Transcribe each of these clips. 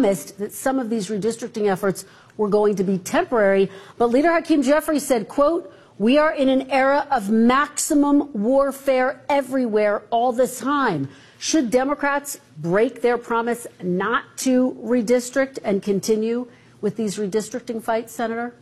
promised that some of these redistricting efforts were going to be temporary. But Leader Hakeem Jeffries said, quote, "We are in an era of maximum warfare everywhere all the time." Should Democrats break their promise not to redistrict and continue with these redistricting fights, Senator?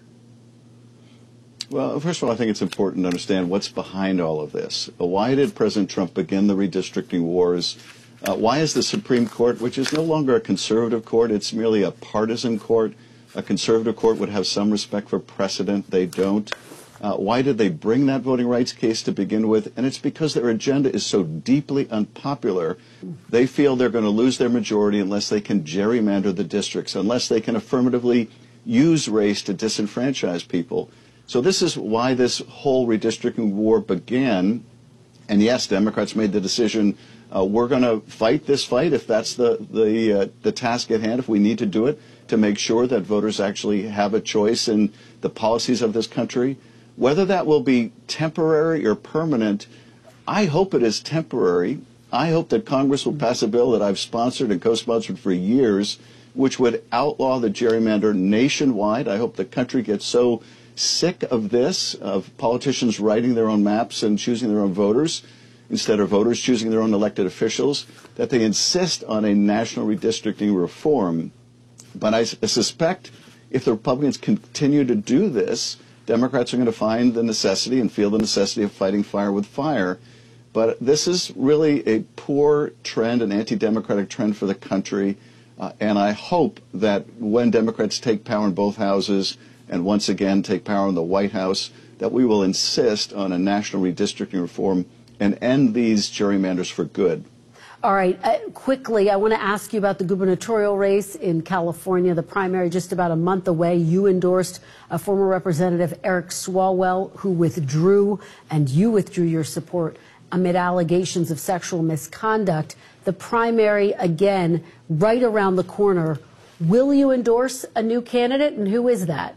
Well, first of all, I think it's important to understand what's behind all of this. Why did President Trump begin the redistricting wars? Why is the Supreme Court, which is no longer a conservative court, it's merely a partisan court? A conservative court would have some respect for precedent. They don't. Why did they bring that voting rights case to begin with? And it's because their agenda is so deeply unpopular. They feel they're going to lose their majority unless they can gerrymander the districts, unless they can affirmatively use race to disenfranchise people. So this is why this whole redistricting war began. And yes, Democrats made the decision, we're going to fight this fight if that's the task at hand, if we need to do it, to make sure that voters actually have a choice in the policies of this country. Whether that will be temporary or permanent, I hope it is temporary. I hope that Congress will pass a bill that I've sponsored and co-sponsored for years, which would outlaw the gerrymander nationwide. I hope the country gets so sick of this, of politicians writing their own maps and choosing their own voters, instead of voters choosing their own elected officials, that they insist on a national redistricting reform. But I suspect if the Republicans continue to do this, Democrats are going to find the necessity and feel the necessity of fighting fire with fire. But this is really a poor trend, an anti-democratic trend for the country. And I hope that when Democrats take power in both houses and once again take power in the White House, that we will insist on a national redistricting reform and end these gerrymanders for good. All right. Quickly, I want to ask you about the gubernatorial race in California, the primary just about a month away. You endorsed former Representative Eric Swalwell, who withdrew, and you withdrew your support amid allegations of sexual misconduct. The primary, again, right around the corner. Will you endorse a new candidate, and who is that?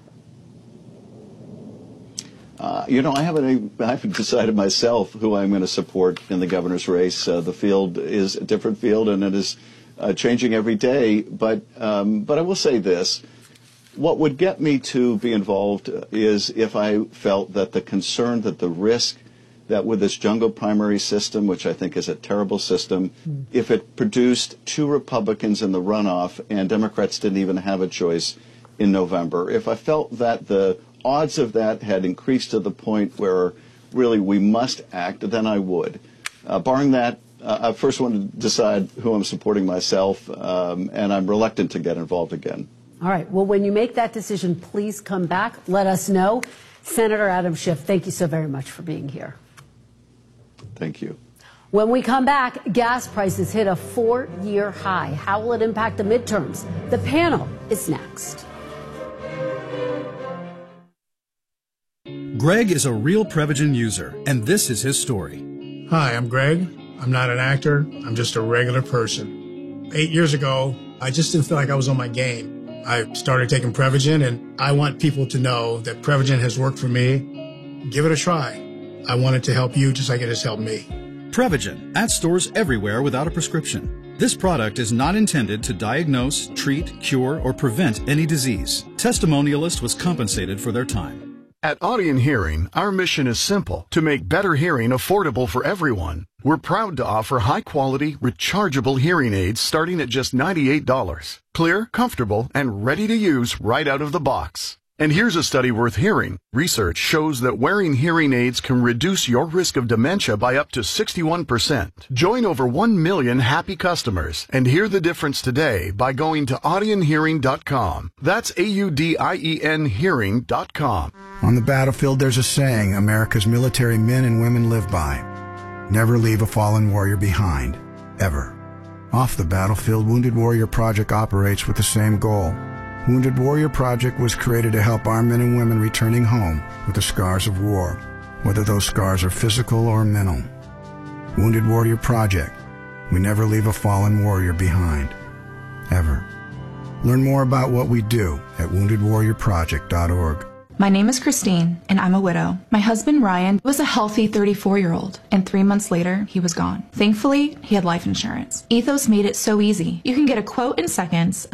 I haven't decided myself who I'm going to support in the governor's race. The field is a different field, and it is changing every day. But I will say this. What would get me to be involved is if I felt that the concern, that the risk that with this jungle primary system, which I think is a terrible system, if it produced 2 Republicans in the runoff and Democrats didn't even have a choice in November, if I felt that the odds of that had increased to the point where really we must act, then I would. Barring that, I first want to decide who I'm supporting myself, and I'm reluctant to get involved again. All right. Well, when you make that decision, please come back. Let us know. Senator Adam Schiff, thank you so very much for being here. Thank you. When we come back, gas prices hit a 4-year high. How will it impact the midterms? The panel is next. Greg is a real Prevagen user, and this is his story. Hi, I'm Greg. I'm not an actor. I'm just a regular person. 8 years ago, I just didn't feel like I was on my game. I started taking Prevagen, and I want people to know that Prevagen has worked for me. Give it a try. I want it to help you just like it has helped me. Prevagen, at stores everywhere without a prescription. This product is not intended to diagnose, treat, cure, or prevent any disease. Testimonialist was compensated for their time. At Audion Hearing, our mission is simple: to make better hearing affordable for everyone. We're proud to offer high-quality, rechargeable hearing aids starting at just $98. Clear, comfortable, and ready to use right out of the box. And here's a study worth hearing. Research shows that wearing hearing aids can reduce your risk of dementia by up to 61%. Join over 1 million happy customers and hear the difference today by going to audionhearing.com. That's AUDIEN hearing.com. On the battlefield, there's a saying America's military men and women live by. Never leave a fallen warrior behind, ever. Off the battlefield, Wounded Warrior Project operates with the same goal. Wounded Warrior Project was created to help our men and women returning home with the scars of war, whether those scars are physical or mental. Wounded Warrior Project. We never leave a fallen warrior behind, ever. Learn more about what we do at woundedwarriorproject.org. My name is Christine, and I'm a widow. My husband, Ryan, was a healthy 34-year-old, and 3 months later, he was gone. Thankfully, he had life insurance. Ethos made it so easy. You can get a quote in seconds,